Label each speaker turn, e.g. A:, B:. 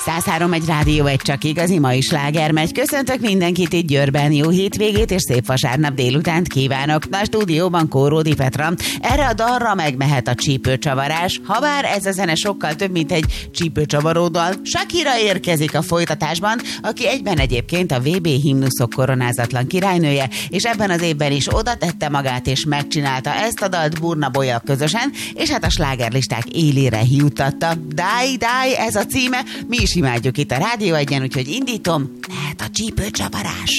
A: 103 egy Rádió egy csak igazi mai sláger megy. Köszöntök mindenkit itt Győrben, jó hétvégét és szép vasárnap délutánt kívánok. A stúdióban Kóródi Petra. Erre a dalra megmehet a csípőcsavarás, habár ez a zene sokkal több, mint egy csípőcsavaródal. Shakira érkezik a folytatásban, aki egyben egyébként a VB himnuszok koronázatlan királynője, és ebben az évben is oda tette magát és megcsinálta ezt a dalt Burna Bolyal közösen, és hát a slágerlisták élére juttatta. Die, die, ez a címe, mi is imádjuk itt a Rádió Egyen, úgyhogy indítom, lehet a csípőcsavarás.